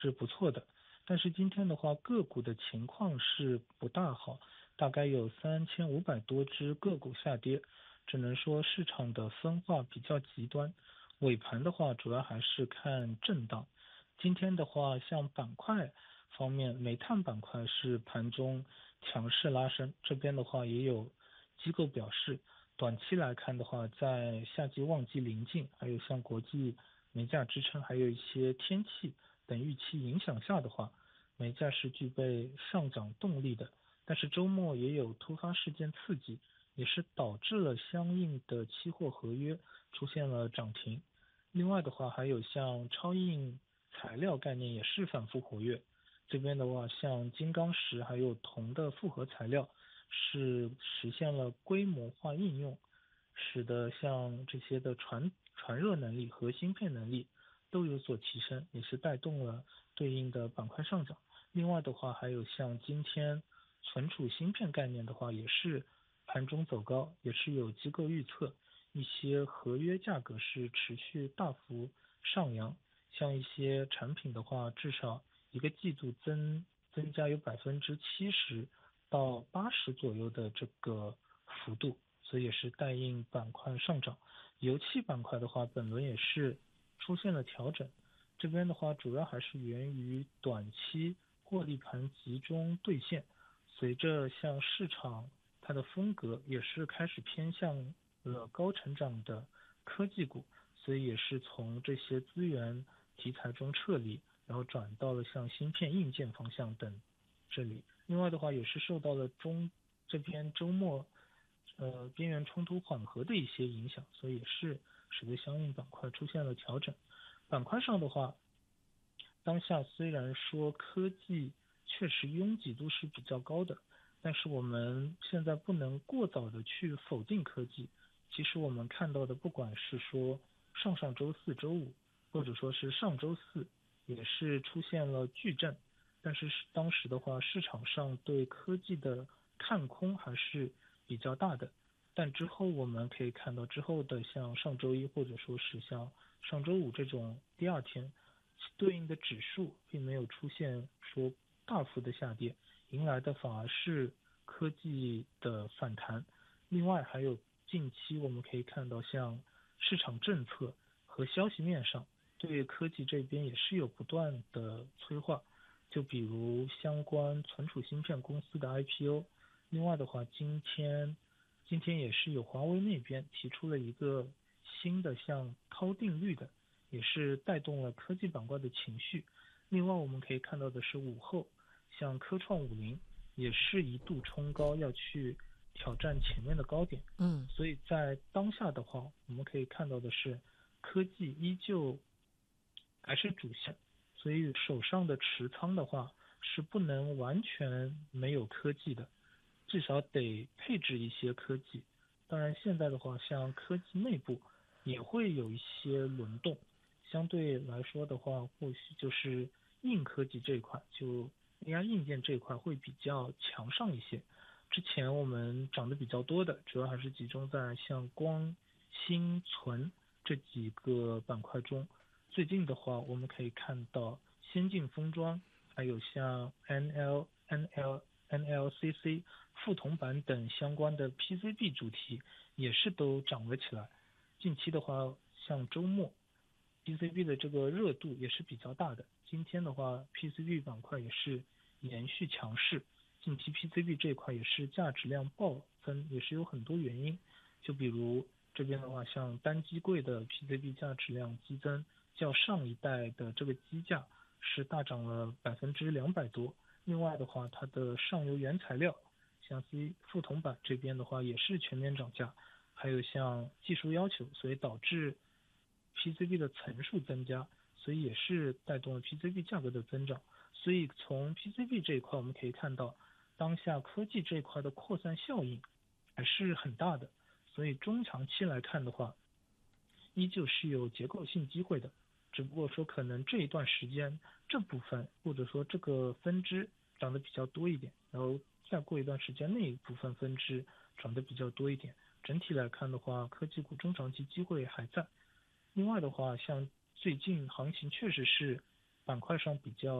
是不错的。但是今天的话，个股的情况是不大好，大概有3500多只个股下跌，只能说市场的分化比较极端。尾盘的话，主要还是看震荡。今天的话，像板块方面，煤炭板块是盘中强势拉升，这边的话也有机构表示，短期来看的话，在夏季旺季临近，还有像国际煤价支撑，还有一些天气等预期影响下的话，煤价是具备上涨动力的。但是周末也有突发事件刺激，也是导致了相应的期货合约出现了涨停。另外的话，还有像超硬材料概念也是反复活跃。这边的话，像金刚石还有铜的复合材料是实现了规模化应用，使得像这些的传热能力和芯片能力都有所提升，也是带动了对应的板块上涨。另外的话，还有像今天存储芯片概念的话，也是盘中走高，也是有机构预测一些合约价格是持续大幅上扬，像一些产品的话，至少一个季度增加有70%到80%左右的这个幅度，所以也是带应板块上涨。油气板块的话，本轮也是出现了调整，这边的话主要还是源于短期获利盘集中兑现，随着像市场它的风格也是开始偏向了高成长的科技股，所以也是从这些资源题材中撤离，然后转到了像芯片硬件方向等这里。另外的话，也是受到了这边周末边缘冲突缓和的一些影响，所以也是使得相应板块出现了调整。板块上的话，当下虽然说科技确实拥挤度是比较高的，但是我们现在不能过早的去否定科技。其实我们看到的，不管是说上周四周五，或者说是上周四，也是出现了巨震，但是当时的话，市场上对科技的看空还是比较大的。但之后我们可以看到，之后的像上周一或者说是像上周五这种第二天，对应的指数并没有出现说大幅的下跌，迎来的反而是科技的反弹。另外还有近期我们可以看到，像市场政策和消息面上，对科技这边也是有不断的催化，就比如相关存储芯片公司的 IPO。另外的话，今天也是有华为那边提出了一个新的像涛定律的，也是带动了科技板块的情绪。另外我们可以看到的是午后，像科创50也是一度冲高要去挑战前面的高点。所以在当下的话，我们可以看到的是科技依旧还是主线，所以手上的持仓的话是不能完全没有科技的，至少得配置一些科技。当然现在的话，像科技内部也会有一些轮动，相对来说的话，或许就是硬科技这一块，就 AI 硬件这一块会比较强上一些。之前我们涨得比较多的，主要还是集中在像光、芯、存这几个板块中。最近的话，我们可以看到先进封装，还有像 NLCC、富铜板等相关的 PCB 主题也是都涨了起来。近期的话，像周末 PCB 的这个热度也是比较大的。今天的话 PCB 板块也是延续强势，近期 PCB 这一块也是价值量暴增，也是有很多原因。就比如这边的话，像单机柜的 PCB 价值量激增，较上一代的这个机架是大涨了200%多。另外的话，它的上游原材料，像富铜板这边的话也是全面涨价，还有像技术要求，所以导致 PCB 的层数增加，所以也是带动了 PCB 价格的增长。所以从 PCB 这一块我们可以看到，当下科技这一块的扩散效应还是很大的，所以中长期来看的话，依旧是有结构性机会的。只不过说可能这一段时间这部分或者说这个分支涨得比较多一点，然后再过一段时间那一部分分支涨得比较多一点。整体来看的话，科技股中长期机会还在。另外的话，像最近行情确实是板块上比较